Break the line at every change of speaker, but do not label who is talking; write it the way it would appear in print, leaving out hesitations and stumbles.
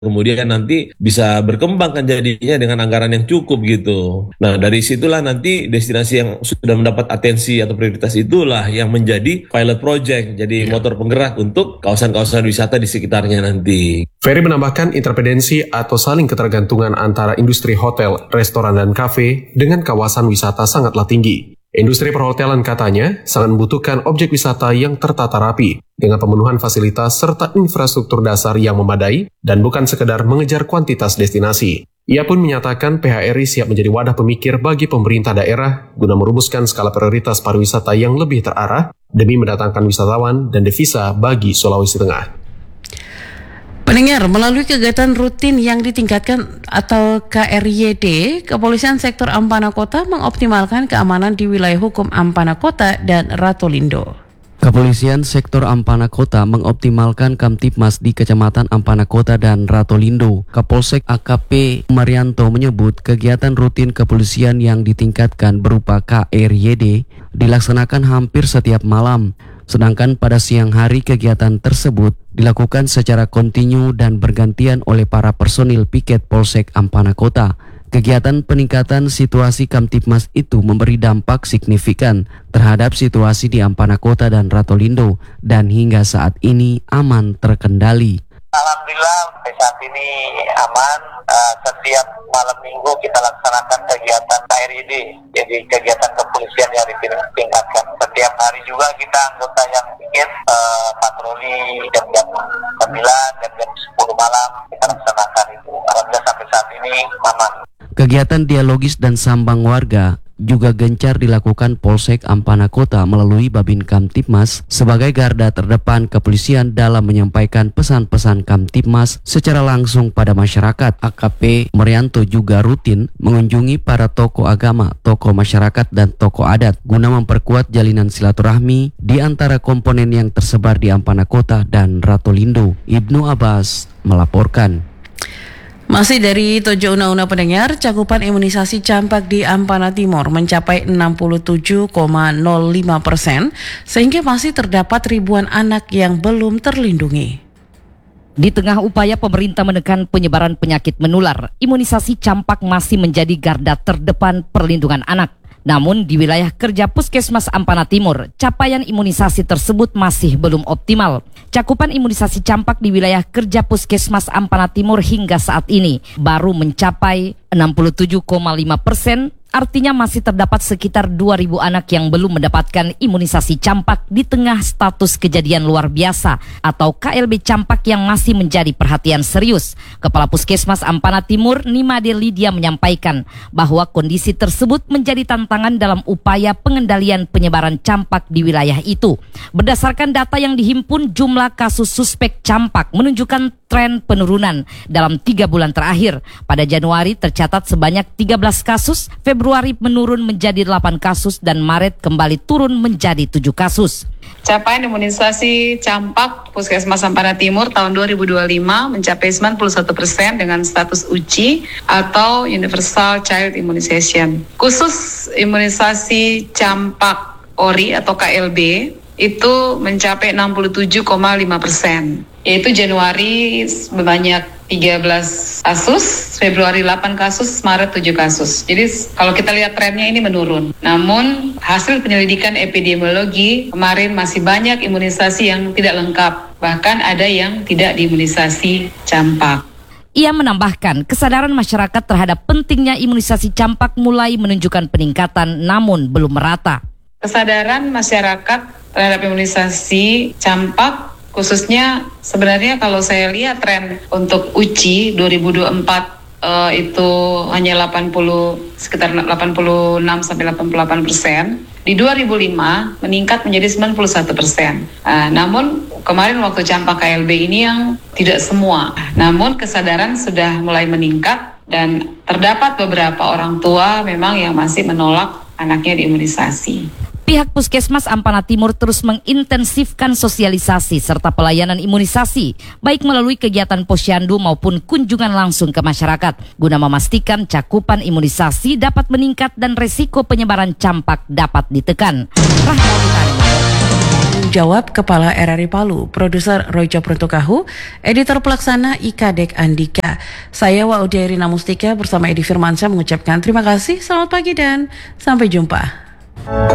kemudian nanti bisa berkembang kan jadinya dengan anggaran yang cukup gitu. Nah dari situlah nanti destinasi yang sudah mendapat atensi atau prioritas itulah yang menjadi pilot project, jadi motor penggerak untuk kawasan-kawasan wisata di sekitarnya nanti.
Ferry menambahkan interdependensi atau saling ketergantungan antara industri hotel, restoran, dan kafe dengan kawasan wisata sangatlah tinggi. Industri perhotelan katanya sangat membutuhkan objek wisata yang tertata rapi dengan pemenuhan fasilitas serta infrastruktur dasar yang memadai dan bukan sekedar mengejar kuantitas destinasi. Ia pun menyatakan PHRI siap menjadi wadah pemikir bagi pemerintah daerah guna merumuskan skala prioritas pariwisata yang lebih terarah demi mendatangkan wisatawan dan devisa bagi Sulawesi Tengah.
Pendengar, melalui kegiatan rutin yang ditingkatkan atau KRYD, Kepolisian Sektor Ampana Kota mengoptimalkan keamanan di wilayah hukum Ampana Kota dan Ratolindo.
Kepolisian Sektor Ampana Kota mengoptimalkan Kamtipmas di Kecamatan Ampana Kota dan Ratolindo. Kapolsek AKP Marianto menyebut kegiatan rutin kepolisian yang ditingkatkan berupa KRYD dilaksanakan hampir setiap malam. Sedangkan pada siang hari kegiatan tersebut dilakukan secara kontinu dan bergantian oleh para personil piket Polsek Ampana Kota. Kegiatan peningkatan situasi Kamtipmas itu memberi dampak signifikan terhadap situasi di Ampana Kota dan Ratolindo dan hingga saat ini aman terkendali.
Alhamdulillah sampai saat ini aman. Setiap malam minggu kita laksanakan kegiatan KRID, jadi kegiatan kepolisian yang ditingkatkan. Setiap hari juga kita anggota yang pikir patroli jam-jam 9 dan jam 10 malam kita laksanakan itu. Alhamdulillah sampai saat ini aman.
Kegiatan dialogis dan sambang warga juga gencar dilakukan Polsek Ampana Kota melalui Babin Kamtipmas sebagai garda terdepan kepolisian dalam menyampaikan pesan-pesan Kamtipmas secara langsung pada masyarakat. AKP Marianto juga rutin mengunjungi para tokoh agama, tokoh masyarakat, dan tokoh adat guna memperkuat jalinan silaturahmi di antara komponen yang tersebar di Ampana Kota dan Ratolindo. Ibnu Abbas melaporkan.
Masih dari Tojo Una-Una pendengar, cakupan imunisasi campak di Ampana Timur mencapai 67,05%, sehingga masih terdapat ribuan anak yang belum terlindungi.
Di tengah upaya pemerintah menekan penyebaran penyakit menular, imunisasi campak masih menjadi garda terdepan perlindungan anak. Namun di wilayah kerja Puskesmas Ampana Timur, capaian imunisasi tersebut masih belum optimal. Cakupan imunisasi campak di wilayah kerja Puskesmas Ampana Timur hingga saat ini baru mencapai 67,5%. Artinya masih terdapat sekitar 2.000 anak yang belum mendapatkan imunisasi campak di tengah status kejadian luar biasa atau KLB campak yang masih menjadi perhatian serius. Kepala Puskesmas Ampana Timur, Nimade Lydia, menyampaikan bahwa kondisi tersebut menjadi tantangan dalam upaya pengendalian penyebaran campak di wilayah itu. Berdasarkan data yang dihimpun, jumlah kasus suspek campak menunjukkan tren penurunan dalam 3 bulan terakhir. Pada Januari tercatat sebanyak 13 kasus, Februari menurun menjadi 8 kasus, dan Maret kembali turun menjadi 7 kasus.
Capaian imunisasi campak Puskesmas Ampana Timur tahun 2025 mencapai 91% dengan status UCI atau Universal Child Immunization. Khusus imunisasi campak ORI atau KLB itu mencapai 67,5%. Yaitu Januari sebanyak 13 kasus, Februari 8 kasus, Maret 7 kasus. Jadi kalau kita lihat trennya ini menurun. Namun hasil penyelidikan epidemiologi kemarin masih banyak imunisasi yang tidak lengkap. Bahkan ada yang tidak diimunisasi campak.
Ia menambahkan kesadaran masyarakat terhadap pentingnya imunisasi campak mulai menunjukkan peningkatan namun belum merata.
Kesadaran masyarakat terhadap imunisasi campak khususnya sebenarnya kalau saya lihat tren untuk UCI 2024 itu hanya sekitar 86 sampai 88%. Di 2005 meningkat menjadi 91%. Namun kemarin waktu campak KLB ini yang tidak semua. Namun kesadaran sudah mulai meningkat dan terdapat beberapa orang tua memang yang masih menolak anaknya diimunisasi.
Pihak Puskesmas Ampana Timur terus mengintensifkan sosialisasi serta pelayanan imunisasi, baik melalui kegiatan posyandu maupun kunjungan langsung ke masyarakat, guna memastikan cakupan imunisasi dapat meningkat dan resiko penyebaran campak dapat ditekan.
Jawab Kepala RRI Palu, Produser Roja Prontokahu, Editor Pelaksana IKADEK Andika. Saya Waudia Irina Mustika bersama Edi Firmansyah mengucapkan terima kasih, selamat pagi dan sampai jumpa.